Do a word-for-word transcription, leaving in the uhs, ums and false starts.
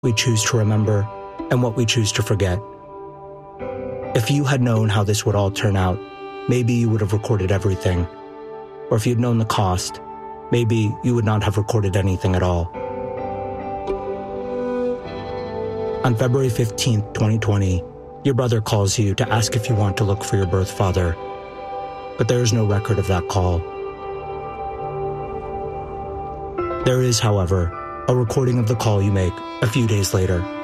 we choose to remember and what we choose to forget. If you had known how this would all turn out, maybe you would have recorded everything. Or if you'd known the cost, maybe you would not have recorded anything at all. On February fifteenth, twenty twenty, your brother calls you to ask if you want to look for your birth father, but there is no record of that call. There is, however, a recording of the call you make a few days later.